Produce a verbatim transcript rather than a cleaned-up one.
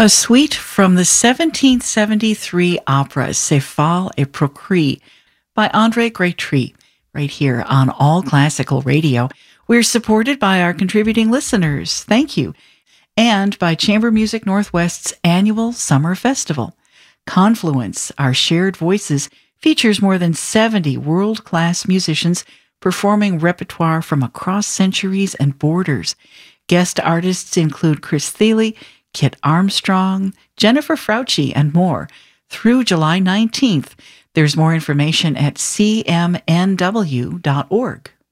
A suite from the seventeen seventy-three opera C'est Fall et Procris by André Grétry, right here on All Classical Radio. We're supported by our contributing listeners. Thank you. And by Chamber Music Northwest's annual Summer Festival. Confluence, Our Shared Voices, features more than seventy world-class musicians performing repertoire from across centuries and borders. Guest artists include Chris Thile, Kit Armstrong, Jennifer Frautschi, and more. Through July nineteenth, there's more information at c m n w dot org.